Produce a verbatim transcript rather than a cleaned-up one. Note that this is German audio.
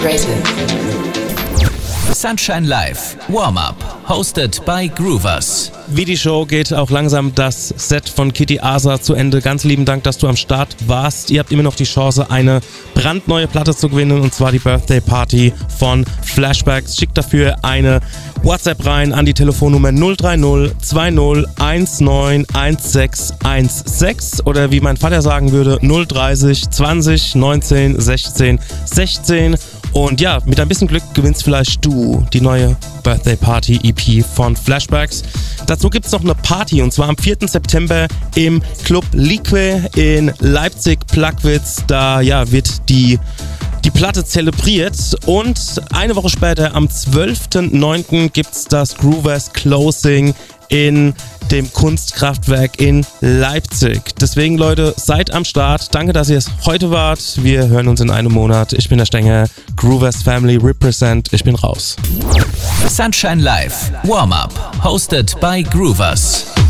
Sunshine Live Warm-Up, hosted by Groovers. Wie die Show geht auch langsam das Set von Kitty Asa zu Ende. Ganz lieben Dank, dass du am Start warst. Ihr habt immer noch die Chance, eine brandneue Platte zu gewinnen, und zwar die Birthday Party von Flashbacks. Schickt dafür eine WhatsApp rein an die Telefonnummer null drei null zwei null eins neun eins sechs eins sechs oder wie mein Vater sagen würde, null dreißig zwanzig neunzehn sechzehn sechzehn. Und ja, mit ein bisschen Glück gewinnst vielleicht du die neue Birthday Party E P von Flashbacks. Dazu gibt es noch eine Party, und zwar am vierten September im Club Lique in Leipzig-Plagwitz. Da ja, wird die, die Platte zelebriert, und eine Woche später, am zwölften neunten gibt es das Groovers Closing in dem Kunstkraftwerk in Leipzig. Deswegen, Leute, seid am Start. Danke, dass ihr es heute wart. Wir hören uns in einem Monat. Ich bin der Stenger. Groovers Family Represent. Ich bin raus. Sunshine Live Warm-Up, hosted by Groovers.